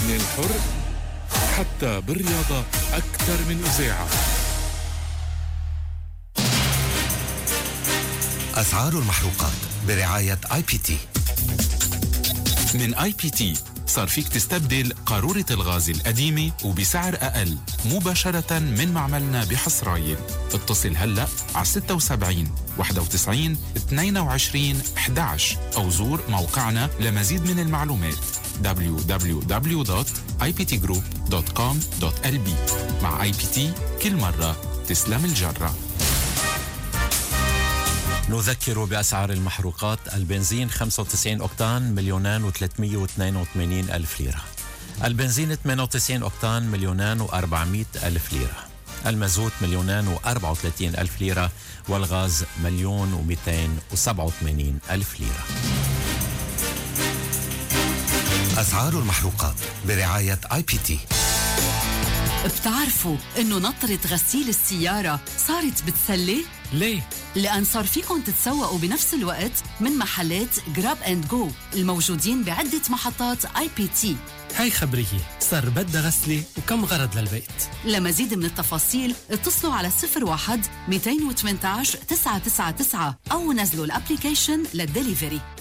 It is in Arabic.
من الحر حتى بالرياضة أكثر من إذاعة. أسعار المحروقات برعاية IPT. من IPT صار فيك تستبدل قارورة الغاز القديمة وبسعر أقل مباشرة من معملنا بحصرايل. اتصل هلأ على 76 91 22 11 أو زور موقعنا لمزيد من المعلومات www.iptgroup.com.lb. مع IPT كل مرة تسلم الجرة. نذكر بأسعار المحروقات. البنزين 95 أوكتان 2,382,000 ليرة. البنزين 98 أوكتان 2,400,000 ليرة. المازوت 2,34,000 ليرة. والغاز 1,287,000 ليرة. أسعار المحروقات برعاية IPT. بتعرفوا إنه نطرة غسيل السيارة صارت بتسلي؟ ليه؟ لأن صار فيكن تتسوقوا بنفس الوقت من محلات جراب اند جو الموجودين بعدة محطات IPT. هاي خبرية، صار بدها غسلة وكم غرض للبيت. لمزيد من التفاصيل اتصلوا على 01 218 999 أو نزلوا الابليكيشن للدليفري.